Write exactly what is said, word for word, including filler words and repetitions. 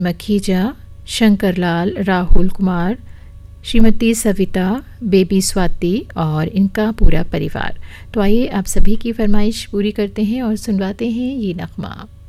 Makhija, Shankarlal, Rahul Kumar, Shrimati Savita, baby Swati और इनका पूरा परिवार। तो आइए आप सभी की फरमाइश पूरी करते हैं और सुनवाते हैं ये नगमा।